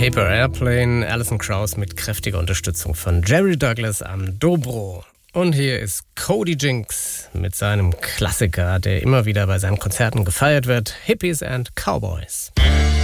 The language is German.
Paper Airplane, Alison Krauss mit kräftiger Unterstützung von Jerry Douglas am Dobro. Und hier ist Cody Jinks mit seinem Klassiker, der immer wieder bei seinen Konzerten gefeiert wird, Hippies and Cowboys.